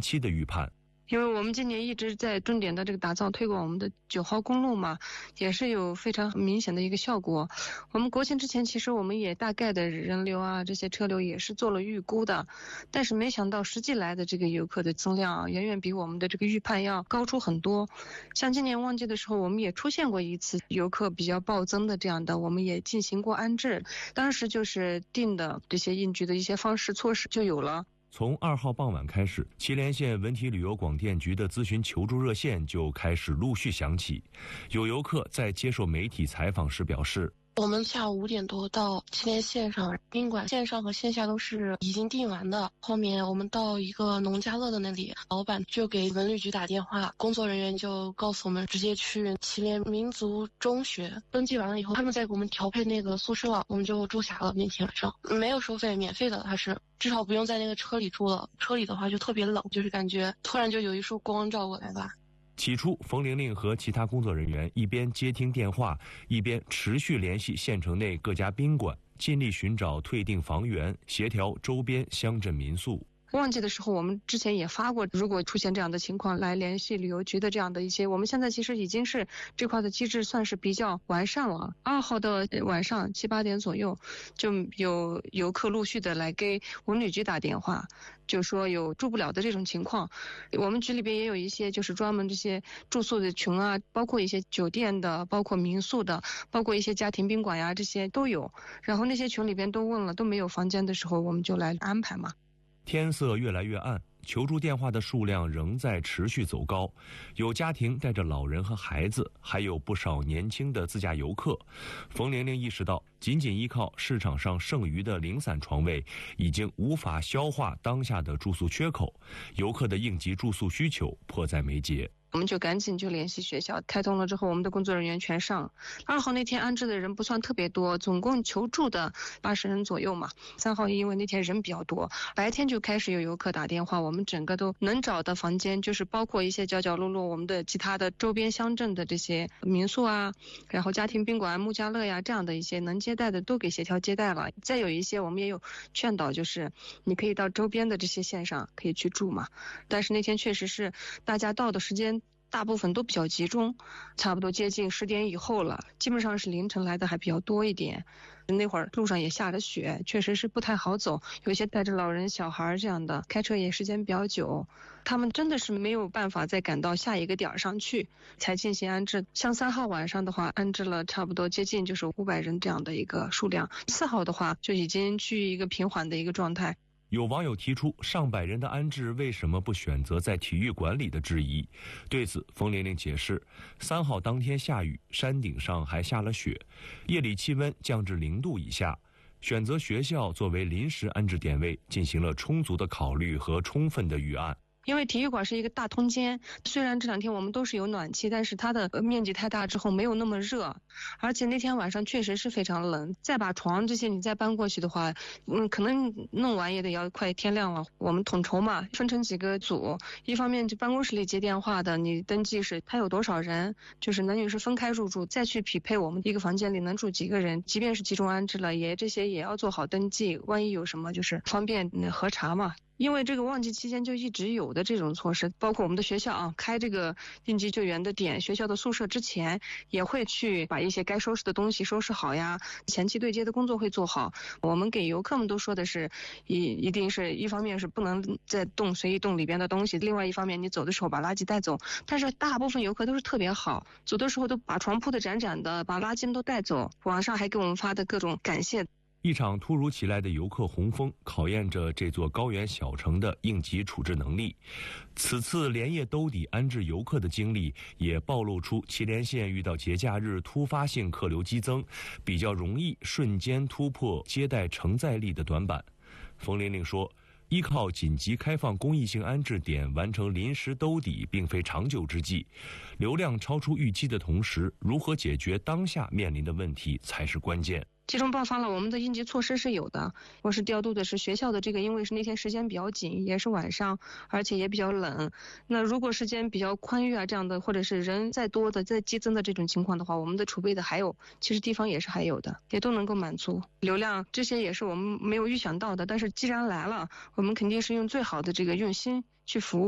期的预判。 因为我们今年一直在重点的这个打造推广我们的9号公路嘛，也是有非常明显的一个效果。我们国庆之前其实我们也大概的人流啊这些车流也是做了预估的，但是没想到实际来的这个游客的增量啊，远远比我们的这个预判要高出很多。像今年旺季的时候，我们也出现过一次游客比较暴增的这样的，我们也进行过安置，当时就是定的这些应急的一些方式措施就有了。 从2号傍晚开始，祁连县文体旅游广电局的咨询求助热线就开始陆续响起。有游客在接受媒体采访时表示， 我们下午5点多到祁连线上，宾馆线上和线下都是已经订完的。后面我们到一个农家乐的那里，老板就给文旅局打电话，工作人员就告诉我们直接去祁连民族中学登记完了以后，他们再给我们调配那个宿舍，我们就住下了。那天晚上没有收费，免费的，它是至少不用在那个车里住了。车里的话就特别冷，就是感觉突然就有一束光照过来吧。 起初，冯玲玲和其他工作人员一边接听电话，一边持续联系县城内各家宾馆，尽力寻找退订房源，协调周边乡镇民宿。 旺季的时候，我们之前也发过，如果出现这样的情况，来联系旅游局的这样的一些，我们现在其实已经是这块的机制算是比较完善了。2号的晚上7、8点左右，就有游客陆续的来给文旅局打电话，就说有住不了的这种情况。我们局里边也有一些就是专门这些住宿的群啊，包括一些酒店的，包括民宿的，包括一些家庭宾馆呀，这些都有。然后那些群里边都问了，都没有房间的时候，我们就来安排嘛。 天色越来越暗，求助电话的数量仍在持续走高，有家庭带着老人和孩子，还有不少年轻的自驾游客。冯玲玲意识到，仅仅依靠市场上剩余的零散床位，已经无法消化当下的住宿缺口，游客的应急住宿需求迫在眉睫。 我们就赶紧就联系学校，开通了之后，我们的工作人员全上。2号那天安置的人不算特别多，总共求助的80人左右嘛。3号因为那天人比较多，白天就开始有游客打电话，我们整个都能找的房间，就是包括一些角角落落我们的其他的周边乡镇的这些民宿啊，然后家庭宾馆、木家乐呀这样的一些能接待的都给协调接待了。再有一些我们也有劝导，就是你可以到周边的这些县上可以去住嘛。但是那天确实是大家到的时间大部分都比较集中，差不多接近10点以后了，基本上是凌晨来的还比较多一点。那会儿路上也下着雪，确实是不太好走，有些带着老人小孩这样的，开车也时间比较久，他们真的是没有办法再赶到下一个点上去才进行安置。像3号晚上的话，安置了差不多接近就是500人这样的一个数量。4号的话就已经趋于一个平缓的一个状态。 有网友提出上百人的安置为什么不选择在体育馆里的质疑。对此，冯玲玲解释，3号当天下雨，山顶上还下了雪，夜里气温降至0度以下，选择学校作为临时安置点位，进行了充足的考虑和充分的预案。 因为体育馆是一个大通间，虽然这2天我们都是有暖气，但是它的面积太大之后没有那么热，而且那天晚上确实是非常冷，再把床这些你再搬过去的话，可能弄完也得要快天亮了。我们统筹嘛，分成几个组，一方面就办公室里接电话的，你登记是他有多少人，就是男女是分开入住，再去匹配我们一个房间里能住几个人，即便是集中安置了，这些也要做好登记，万一有什么就是方便核查嘛。因为这个旺季期间就一直有的这种措施，包括我们的学校啊，开这个应急救援的点，学校的宿舍之前也会去把一些该收拾的东西收拾好呀，前期对接的工作会做好。我们给游客们都说的是，一定是一方面是不能再随意动里边的东西，另外一方面你走的时候把垃圾带走。但是大部分游客都是特别好，走的时候都把床铺的展展的，把垃圾都带走，网上还给我们发的各种感谢。 一场突如其来的游客洪峰考验着这座高原小城的应急处置能力。此次连夜兜底安置游客的经历，也暴露出祁连县遇到节假日突发性客流激增，比较容易瞬间突破接待承载力的短板。冯玲玲说，依靠紧急开放公益性安置点完成临时兜底并非长久之计，流量超出预期的同时，如何解决当下面临的问题才是关键。 集中爆发了，我们的应急措施是有的。我是调度的是学校的这个，因为是那天时间比较紧，也是晚上，而且也比较冷。那如果时间比较宽裕啊这样的，或者是人再多的再激增的这种情况的话，我们的储备的还有，其实地方也是还有的，也都能够满足。流量这些也是我们没有预想到的，但是既然来了，我们肯定是用最好的这个用心去服务。